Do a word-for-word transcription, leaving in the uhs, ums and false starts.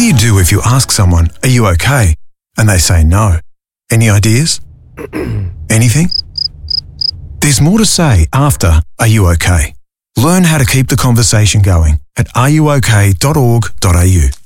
do you do if you ask someone, "Are you okay?" and they say no? Any ideas? Anything? There's more to say after "Are you okay?" Learn how to keep the conversation going at are you okay dot org dot a u.